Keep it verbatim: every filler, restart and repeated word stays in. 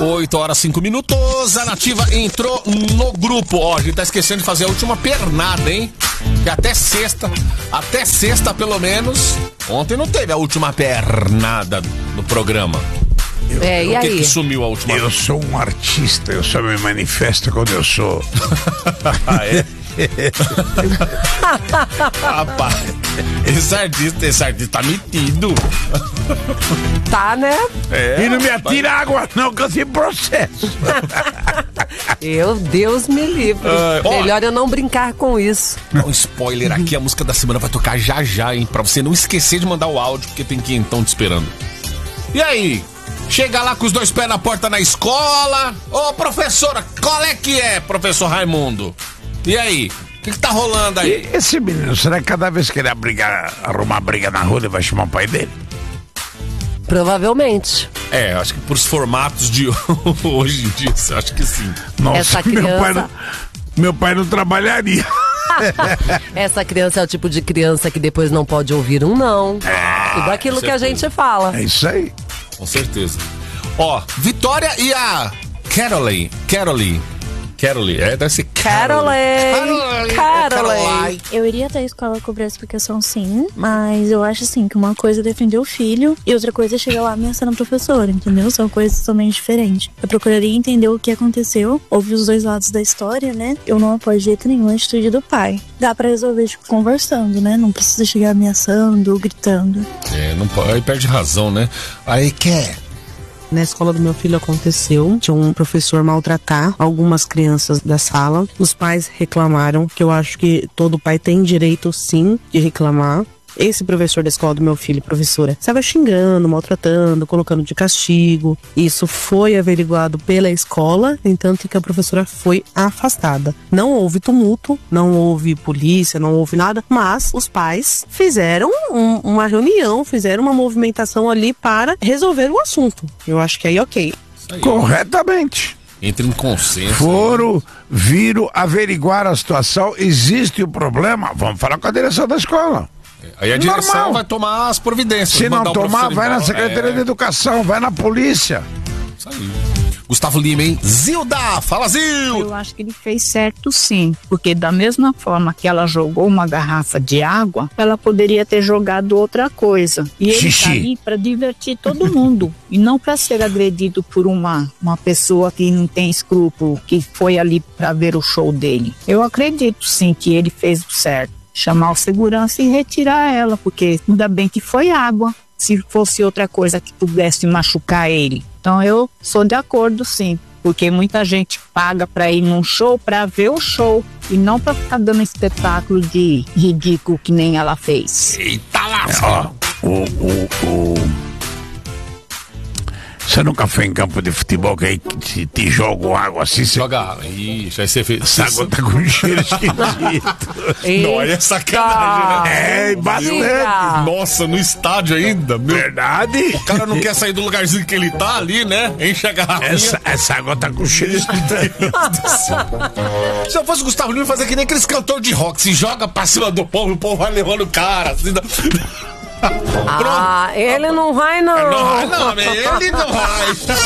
oito horas, cinco minutos. A Nativa entrou no grupo. Ó, a gente tá esquecendo de fazer a última pernada, hein? Que até sexta, até sexta pelo menos. Ontem não teve a última pernada no programa. É, e Por que aí? que sumiu a última? Eu sou um artista, eu só me manifesto quando eu sou. Ah, é? Rapaz, esse artista, esse artista tá metido. Tá, né? É, E não me atira água não, que eu tenho processo. Eu, Deus me livre. Ah, ó. Melhor eu não brincar com isso. Um spoiler aqui, a música da semana vai tocar já já, hein? Pra você não esquecer de mandar o áudio, porque tem quentão te esperando. E aí? Chega lá com os dois pés na porta na escola. Ô, professora, qual é que é, professor Raimundo? E aí? O que, que tá rolando aí? E esse menino, será que cada vez que ele brigar, arrumar briga na rua, ele vai chamar o pai dele? Provavelmente. É, acho que pros formatos de hoje em dia, acho que sim. Nossa, Essa meu pai criança- não, meu pai não trabalharia. Essa criança é o tipo de criança que depois não pode ouvir um não. Tudo aquilo com que a certeza. gente fala. É isso aí. Com certeza. Ó, Vitória e a Caroline. Caroline. Caroline. É, deve ser Caroline. Caroline. Eu iria até a escola cobrar explicação, sim, mas eu acho assim que uma coisa é defender o filho e outra coisa é chegar lá ameaçando o professor, entendeu? São coisas totalmente diferentes. Eu procuraria entender o que aconteceu, ouvir os dois lados da história, né? Eu não apoio de jeito nenhum a atitude do pai. Dá pra resolver, tipo, conversando, né? Não precisa chegar ameaçando ou gritando. É, não pode, aí perde razão, né? Aí quer. Na escola do meu filho aconteceu de um professor maltratar algumas crianças da sala. Os pais reclamaram, que eu acho que todo pai tem direito, sim, de reclamar. Esse professor da escola do meu filho, professora, estava xingando, maltratando, colocando de castigo. Isso foi averiguado pela escola, entanto que a professora foi afastada. Não houve tumulto, não houve polícia, não houve nada, mas os pais fizeram um- uma reunião, fizeram uma movimentação ali para resolver o assunto. Eu acho que aí ok. Aí, Corretamente. entra em consenso. Foram, viram, averiguar a situação, existe o problema, vamos falar com a direção da escola. Aí a direção Normal. vai tomar as providências. Se não mandar o tomar, professor vai na embora. Secretaria É, de Educação, vai na polícia. Isso aí. Gustavo Lima, hein? Zilda! Fala, Zil! Eu acho que ele fez certo, sim, porque da mesma forma que ela jogou uma garrafa de água, ela poderia ter jogado outra coisa. E ele Xixi. tá ali para divertir todo mundo e não para ser agredido por uma, uma pessoa que não tem escrúpulo, que foi ali para ver o show dele. Eu acredito, sim, que ele fez o certo. Chamar o segurança e retirar ela, porque ainda bem que foi água, se fosse outra coisa que pudesse machucar ele. Então eu sou de acordo, sim, porque muita gente paga para ir num show para ver o show e não para ficar dando espetáculo de ridículo que nem ela fez. Eita lasca! Ó, o, o, o... Você nunca foi em campo de futebol que aí te, te jogam água assim? Você... Joga água. Ixi, aí você fez. Essa água tá com cheiro esquisito. Não, olha sacanagem, né? É, bastante. Diga. Nossa, no estádio ainda, meu. Verdade? O cara não quer sair do lugarzinho que ele tá ali, né? Enche a garrafinha. Essa, essa água tá com cheiro esquisito. Se eu fosse o Gustavo Lima, fazer que nem aqueles cantores de rock, se joga pra cima do povo, o povo vai levando o cara. Assim, da... Ah, ele não vai não. Não, não, ele não vai.